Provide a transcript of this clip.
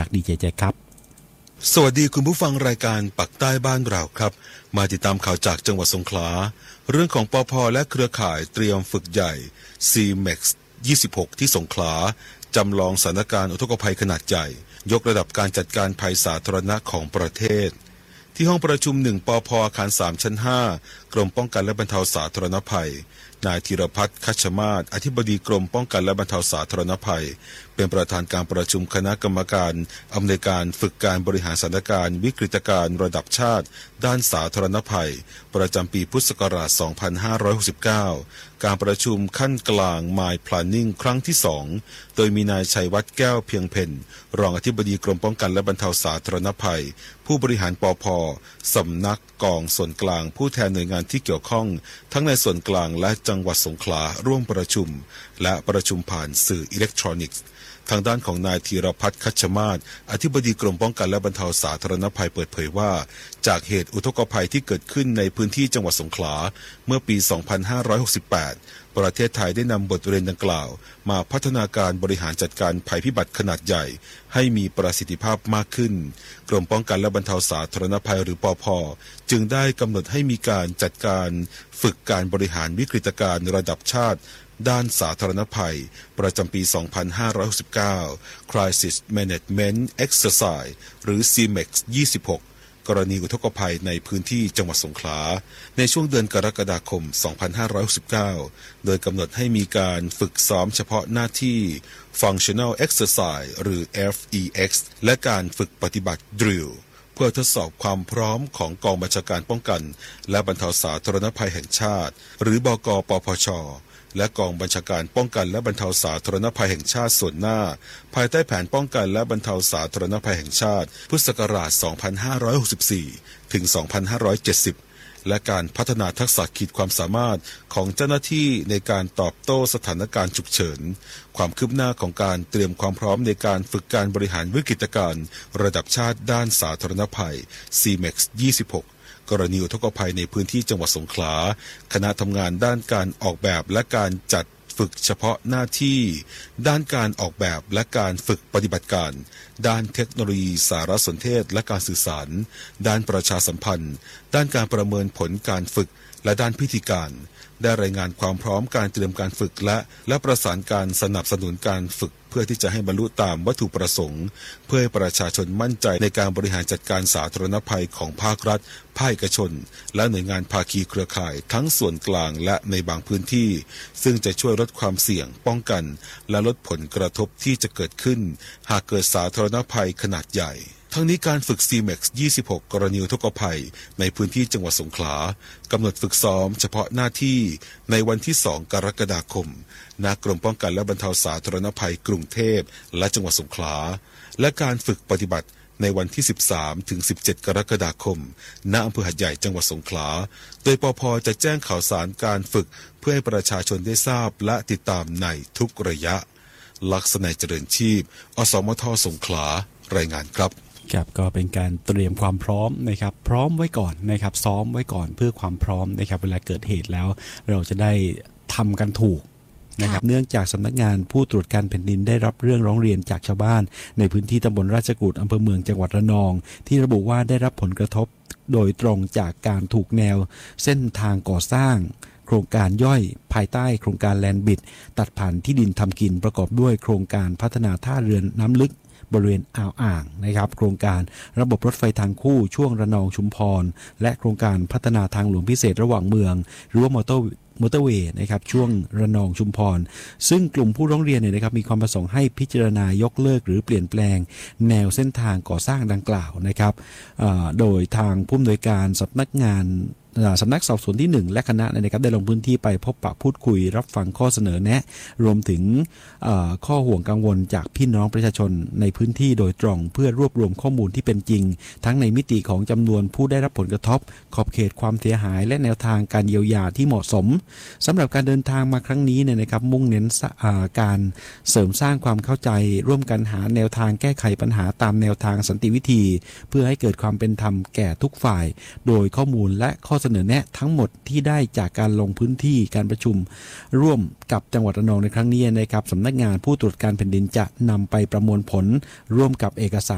ดีเจแจ็คครับสวัสดีคุณผู้ฟังรายการปักใต้บ้านเราครับมาติดตามข่าวจากจังหวัดสงขลาเรื่องของปภ.และเครือข่ายเตรียมฝึกใหญ่ CMEX 26 ที่สงขลาจำลองสถานการณ์อุทกภัยขนาดใหญ่ยกระดับการจัดการภัยสาธารณะของประเทศที่ห้องประชุม1ปภ.อาคาร3ชั้น5กรมป้องกันและบรรเทาสาธารณภัยนายธีรพัฒน์คัชมาศอธิบดีกรมป้องกันและบรรเทาสาธารณภัยเป็นประธานการประชุมคณะกรรมการอำนวยการฝึกการบริหารสถานการณ์วิกฤตการณ์ระดับชาติด้านสาธารณภัยประจำปีพุทธศักราช 2569 การประชุมขั้นกลาง My Planning ครั้งที่ 2 โดยมีนายชัยวัฒน์แก้วเพียงเพ็ญรองอธิบดีกรมป้องกันและบรรเทาสาธารณภัยผู้บริหารปภ.สำนักกองส่วนกลางผู้แทนหน่วยงานที่เกี่ยวข้องทั้งในส่วนกลางและจังหวัดสงขลาร่วมประชุมและประชุมผ่านสื่ออิเล็กทรอนิกส์ทางด้านของนายธีรพัฒน์คัชมาศอธิบดีกรมป้องกันและบรรเทาสาธารณภัยเปิดเผยว่าจากเหตุอุทกภัยที่เกิดขึ้นในพื้นที่จังหวัดสงขลาเมื่อปี 2568 ประเทศไทยได้นำบทเรียนดังกล่าวมาพัฒนาการบริหารจัดการภัยพิบัติขนาดใหญ่ให้มีประสิทธิภาพมากขึ้นกรมป้องกันและบรรเทาสาธารณภัยหรือปภ.จึงได้กำหนดให้มีการจัดการฝึกการบริหารวิกฤตการณ์ระดับชาติด้านสาธารณภัยประจำปี 2569 Crisis Management Exercise หรือ CMEX 26 กรณีอุทกภัยในพื้นที่จังหวัดสงขลาในช่วงเดือนกรกฎาคม 2569 โดยกำหนดให้มีการฝึกซ้อมเฉพาะหน้าที่ Functional Exercise หรือ FEX และการฝึกปฏิบัติ Drill เพื่อทดสอบความพร้อมของกองบัญชาการป้องกันและบรรเทาสาธารณภัยแห่งชาติหรือบก.ปปช.และกองบัญชาการป้องกันและบรรเทาสาธารณภัยแห่งชาติส่วนหน้าภายใต้แผนป้องกันและบรรเทาสาธารณภัยแห่งชาติพุทธศักราช 2564 ถึง 2570 และการพัฒนาทักษะขีดความสามารถของเจ้าหน้าที่ในการตอบโต้สถานการณ์ฉุกเฉินความคืบหน้าของการเตรียมความพร้อมในการฝึกการบริหารวิกฤตการณ์ระดับชาติด้านสาธารณภัย CMEX 26กรณีอุทกภัยในพื้นที่จังหวัดสงขลาคณะทำงานด้านการออกแบบและการจัดฝึกเฉพาะหน้าที่ด้านการออกแบบและการฝึกปฏิบัติการด้านเทคโนโลยีสารสนเทศและการสื่อสารด้านประชาสัมพันธ์ด้านการประเมินผลการฝึกและด้านพิธีการได้รายงานความพร้อมการเตรียมการฝึกและประสานการสนับสนุนการฝึกเพื่อที่จะให้บรรลุตามวัตถุประสงค์เพื่อให้ประชาชนมั่นใจในการบริหารจัดการสาธารณภัยของภาครัฐภาคเอกชนและหน่วยงานภาคีเครือข่ายทั้งส่วนกลางและในบางพื้นที่ซึ่งจะช่วยลดความเสี่ยงป้องกันและลดผลกระทบที่จะเกิดขึ้นหากเกิดสาธารณภัยขนาดใหญ่ทั้งนี้การฝึก CMEX 26 กรณีอุทกภัยในพื้นที่จังหวัดสงขลากำหนดฝึกซ้อมเฉพาะหน้าที่ในวันที่ 2 กรกฎาคมณ กรมป้องกันและบรรเทาสาธารณภัยกรุงเทพและจังหวัดสงขลาและการฝึกปฏิบัติในวันที่ 13 ถึง 17 กรกฎาคมณ อำเภอหาดใหญ่จังหวัดสงขลาโดยปภ.จะแจ้งข่าวสารการฝึกเพื่อให้ประชาชนได้ทราบและติดตามในทุกระยะลักษณะเจริญชีพอสมท.สงขลารายงานครับก็เป็นการเตรียมความพร้อมนะครับพร้อมไว้ก่อนนะครับซ้อมไว้ก่อนเพื่อความพร้อมนะครับเวลาเกิดเหตุแล้วเราจะได้ทำกันถูกนะครับเนื่องจากสำนักงานผู้ตรวจการแผ่นดินได้รับเรื่องร้องเรียนจากชาวบ้านในพื้นที่ตำบลราชกุฏอำเภอเมืองจังหวัดระนองที่ระบุว่าได้รับผลกระทบโดยตรงจากการถูกแนวเส้นทางก่อสร้างโครงการย่อยภายใต้โครงการแลนด์บิดตัดผ่านที่ดินทำกินประกอบด้วยโครงการพัฒนาท่าเรือน้ำลึกบริเวณอ่าวอ่างนะครับโครงการระบบรถไฟทางคู่ช่วงระนองชุมพรและโครงการพัฒนาทางหลวงพิเศษระหว่างเมืองหรือว่ามอเตอร์เวย์นะครับช่วงระนองชุมพรซึ่งกลุ่มผู้ร้องเรียนเนี่ยนะครับมีความประสงค์ให้พิจารณายกเลิกหรือเปลี่ยนแปลงแนวเส้นทางก่อสร้างดังกล่าวนะครับโดยทางผู้อำนวยการสำนักสอบสวนที่1และคณะนะครับได้ลงพื้นที่ไปพบปะพูดคุยรับฟังข้อเสนอแนะรวมถึงข้อห่วงกังวลจากพี่น้องประชาชนในพื้นที่โดยตรงเพื่อรวบรวมข้อมูลที่เป็นจริงทั้งในมิติของจำนวนผู้ได้รับผลกระทบขอบเขตความเสียหายและแนวทางการเยียวยาที่เหมาะสมสำหรับการเดินทางมาครั้งนี้เนี่ยนะครับมุ่งเน้นการเสริมสร้างความเข้าใจร่วมกันหาแนวทางแก้ไขปัญหาตามแนวทางสันติวิธีเพื่อให้เกิดความเป็นธรรมแก่ทุกฝ่ายโดยข้อมูลและข้อเสนอแนะทั้งหมดที่ได้จากการลงพื้นที่การประชุมร่วมกับจังหวัดระนองในครั้งนี้นะครับสำนักงานผู้ตรวจการแผ่นดินจะนำไปประมวลผลร่วมกับเอกส